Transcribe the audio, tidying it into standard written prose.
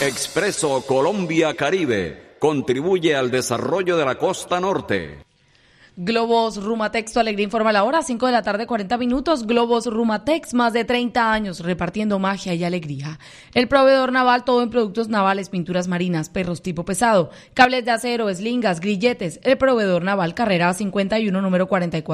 Expreso Colombia Caribe contribuye al desarrollo de la costa norte. Globos Rumatex, tu alegría informa la hora, 5 de la tarde, 40 minutos. Globos Rumatex, más de 30 años repartiendo magia y alegría. El proveedor naval, todo en productos navales, pinturas marinas, perros tipo pesado, cables de acero, eslingas, grilletes. El proveedor naval, carrera 51, número 44.